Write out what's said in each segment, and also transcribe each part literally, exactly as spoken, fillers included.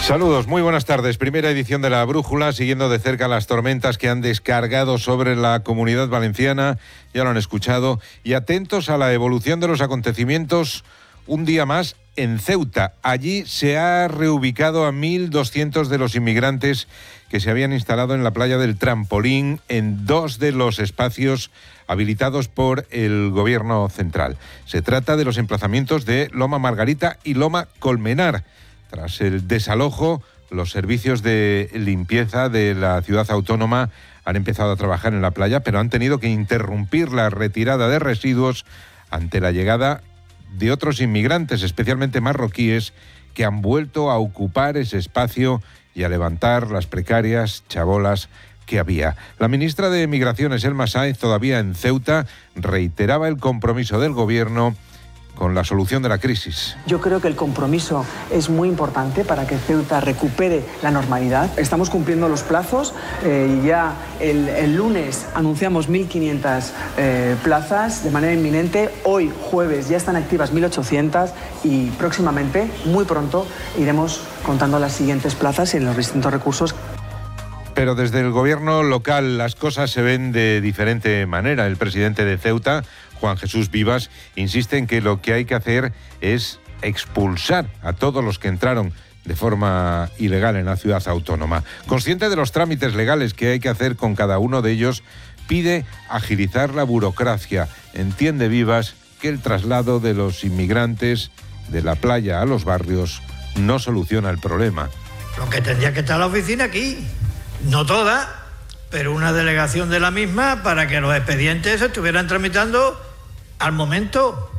Saludos, muy buenas tardes. Primera edición de La Brújula, siguiendo de cerca las tormentas que han descargado sobre la Comunidad Valenciana, ya lo han escuchado, y atentos a la evolución de los acontecimientos un día más en Ceuta. Allí se ha reubicado a mil doscientos de los inmigrantes que se habían instalado en la playa del Trampolín, en dos de los espacios habilitados por el gobierno central. Se trata de los emplazamientos de Loma Margarita y Loma Colmenar. Tras el desalojo, los servicios de limpieza de la ciudad autónoma han empezado a trabajar en la playa, pero han tenido que interrumpir la retirada de residuos ante la llegada de otros inmigrantes, especialmente marroquíes, que han vuelto a ocupar ese espacio y a levantar las precarias chabolas que había. La ministra de Migraciones, Elma Sáenz, todavía en Ceuta, reiteraba el compromiso del gobierno con la solución de la crisis. Yo creo que el compromiso es muy importante para que Ceuta recupere la normalidad. Estamos cumpliendo los plazos. Eh, ya el, el lunes anunciamos mil quinientas eh, plazas de manera inminente. Hoy, jueves, ya están activas mil ochocientas y próximamente, muy pronto, iremos contando las siguientes plazas en los distintos recursos. Pero desde el gobierno local las cosas se ven de diferente manera. El presidente de Ceuta, Juan Jesús Vivas, insiste en que lo que hay que hacer es expulsar a todos los que entraron de forma ilegal en la ciudad autónoma. Consciente de los trámites legales que hay que hacer con cada uno de ellos, pide agilizar la burocracia. Entiende Vivas que el traslado de los inmigrantes de la playa a los barrios no soluciona el problema. Lo que tendría que estar la oficina aquí, no toda, pero una delegación de la misma para que los expedientes se estuvieran tramitando al momento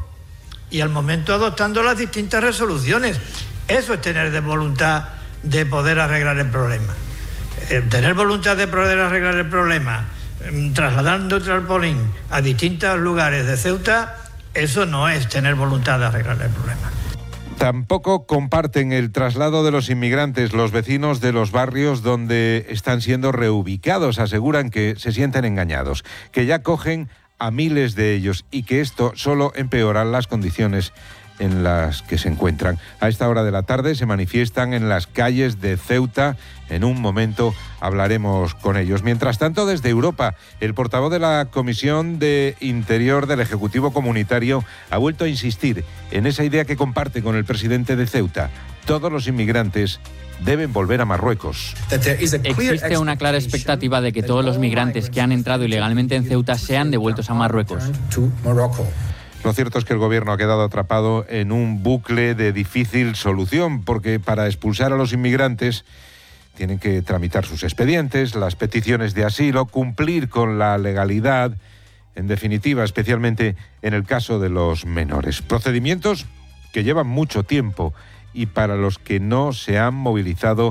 y al momento adoptando las distintas resoluciones. Eso es tener de voluntad de poder arreglar el problema. Eh, tener voluntad de poder arreglar el problema eh, trasladando el trampolín a distintos lugares de Ceuta, eso no es tener voluntad de arreglar el problema. Tampoco comparten el traslado de los inmigrantes los vecinos de los barrios donde están siendo reubicados. Aseguran que se sienten engañados, que ya cogen a miles de ellos y que esto solo empeora las condiciones en las que se encuentran. A esta hora de la tarde se manifiestan en las calles de Ceuta. En un momento hablaremos con ellos. Mientras tanto, desde Europa, el portavoz de la Comisión de Interior del Ejecutivo Comunitario ha vuelto a insistir en esa idea que comparte con el presidente de Ceuta. Todos los inmigrantes deben volver a Marruecos. Existe una clara expectativa de que todos los migrantes que han entrado ilegalmente en Ceuta sean devueltos a Marruecos. Lo cierto es que el gobierno ha quedado atrapado en un bucle de difícil solución, porque para expulsar a los inmigrantes tienen que tramitar sus expedientes, las peticiones de asilo, cumplir con la legalidad, en definitiva, especialmente en el caso de los menores. Procedimientos que llevan mucho tiempo y para los que no se han movilizado